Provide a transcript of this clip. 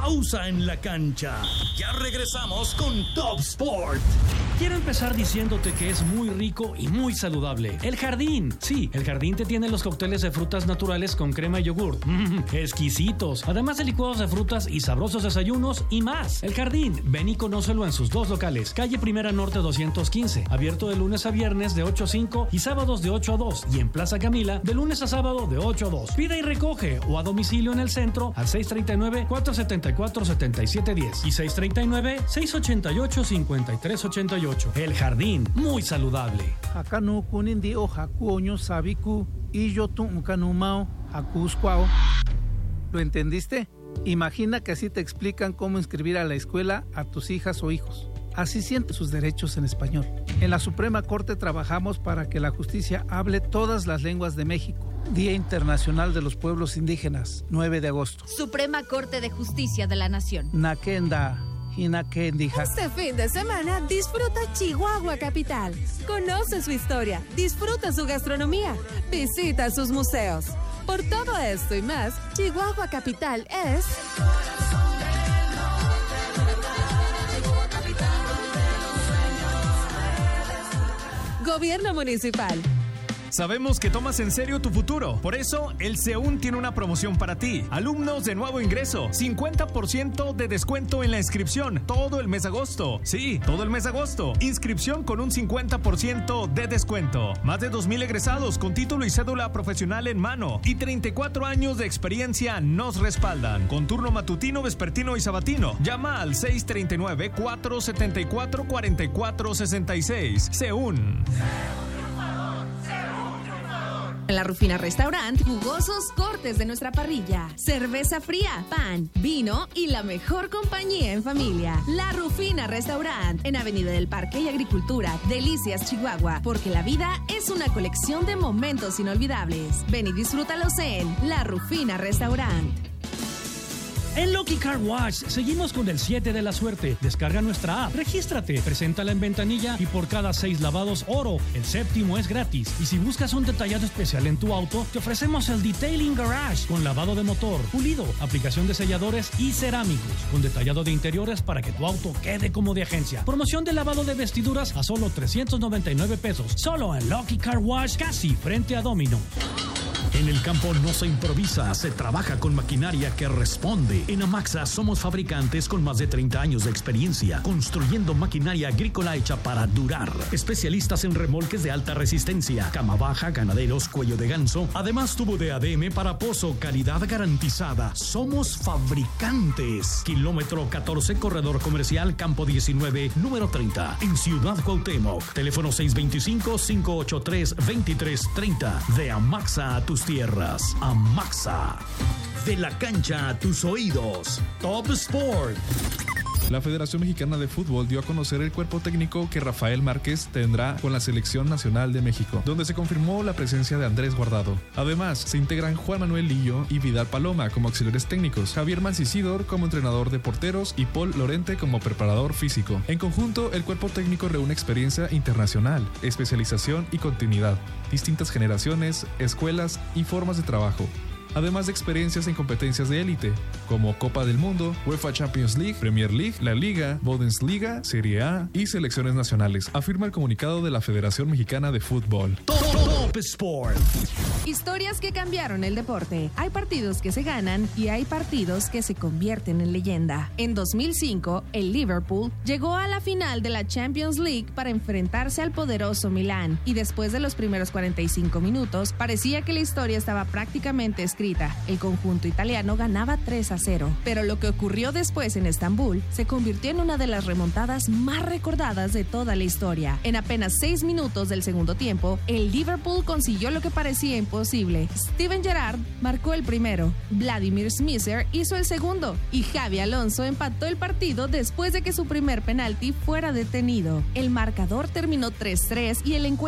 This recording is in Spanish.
pausa en la cancha. Ya regresamos con Top Sport. Quiero empezar diciéndote que es muy rico y muy saludable. El Jardín. Sí, el Jardín te tiene los cócteles de frutas naturales con crema y yogur. Exquisitos. Además de licuados de frutas y sabrosos desayunos y más. El Jardín. Ven y conócelo en sus dos locales. Calle Primera Norte 215. Abierto de lunes a viernes de 8 a 5 y sábados de 8 a 2. Y en Plaza Camila de lunes a sábado de 8 a 2. Pida y recoge o a domicilio en el centro al 639-474-7710 y 639-688-5388. El Jardín, muy saludable. Acá no kunin hoja cuoño sabiku y yo tu canumao acuscuao. ¿Lo entendiste? Imagina que así te explican cómo inscribir a la escuela a tus hijas o hijos. Así sienten sus derechos en español. En la Suprema Corte trabajamos para que la justicia hable todas las lenguas de México. Día Internacional de los Pueblos Indígenas, 9 de agosto. Suprema Corte de Justicia de la Nación. Nakenda. Este fin de semana disfruta Chihuahua Capital. Conoce su historia, disfruta su gastronomía, visita sus museos. Por todo esto y más, Chihuahua Capital es... Gobierno Municipal. Sabemos que tomas en serio tu futuro. Por eso, el CEUN tiene una promoción para ti. Alumnos de nuevo ingreso, 50% de descuento en la inscripción todo el mes de agosto. Sí, todo el mes de agosto. Inscripción con un 50% de descuento. Más de 2,000 egresados con título y cédula profesional en mano y 34 años de experiencia nos respaldan. Con turno matutino, vespertino y sabatino. Llama al 639-474-4466. CEUN. En La Rufina Restaurant, jugosos cortes de nuestra parrilla, cerveza fría, pan, vino y la mejor compañía en familia. La Rufina Restaurant, en Avenida del Parque y Agricultura, Delicias, Chihuahua, porque la vida es una colección de momentos inolvidables. Ven y disfrútalos en La Rufina Restaurant. En Lucky Car Wash seguimos con el 7 de la suerte. Descarga nuestra app, regístrate, preséntala en ventanilla y por cada 6 lavados oro, el 7º es gratis. Y si buscas un detallado especial en tu auto, te ofrecemos el Detailing Garage con lavado de motor, pulido, aplicación de selladores y cerámicos, con detallado de interiores para que tu auto quede como de agencia. Promoción de lavado de vestiduras a solo 399 pesos, solo en Lucky Car Wash, casi frente a Domino. En el campo no se improvisa, se trabaja con maquinaria que responde. En Amaxa somos fabricantes con más de 30 años de experiencia, construyendo maquinaria agrícola hecha para durar. Especialistas en remolques de alta resistencia, cama baja, ganaderos, cuello de ganso. Además, tubo de ADM para pozo, calidad garantizada. Somos fabricantes. Kilómetro 14, corredor comercial, campo 19, número 30, en Ciudad Cuauhtémoc. Teléfono 625-583-2330. De Amaxa a tus tierras. Amaxa. De la cancha a tus oídos. Top Sport. La Federación Mexicana de Fútbol dio a conocer el cuerpo técnico que Rafael Márquez tendrá con la Selección Nacional de México, donde se confirmó la presencia de Andrés Guardado. Además, se integran Juan Manuel Lillo y Vidal Paloma como auxiliares técnicos, Javier Mancisidor como entrenador de porteros y Paul Lorente como preparador físico. En conjunto, el cuerpo técnico reúne experiencia internacional, especialización y continuidad, distintas generaciones, escuelas y formas de trabajo, además de experiencias en competencias de élite, como Copa del Mundo, UEFA Champions League, Premier League, La Liga, Bundesliga, Serie A y selecciones nacionales, afirma el comunicado de la Federación Mexicana de Fútbol. Top Sport. Historias que cambiaron el deporte. Hay partidos que se ganan y hay partidos que se convierten en leyenda. En 2005, el Liverpool llegó a la final de la Champions League para enfrentarse al poderoso Milán, y después de los primeros 45 minutos, parecía que la historia estaba prácticamente escrita. El conjunto italiano ganaba 3-0, pero lo que ocurrió después en Estambul se convirtió en una de las remontadas más recordadas de toda la historia. En apenas 6 minutos del segundo tiempo, el Liverpool consiguió lo que parecía imposible. Steven Gerrard marcó el primero, Vladimir Smisser hizo el segundo y Xabi Alonso empató el partido después de que su primer penalti fuera detenido. El marcador terminó 3-3 y el encuentro